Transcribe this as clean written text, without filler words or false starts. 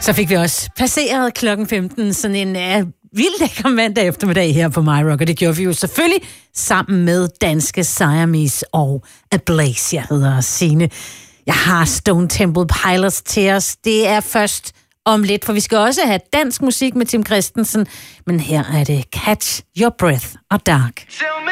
Så fik vi også passeret klokken 15, sådan en vild lækker mandag eftermiddag her på MyRock, og det gjorde vi jo selvfølgelig sammen med danske Siamese og Ablaze. Jeg hedder Signe. Jeg har Stone Temple Pilots til os. Det er først om lidt, for vi skal også have dansk musik med Tim Christensen, men her er det Catch Your Breath og Dark.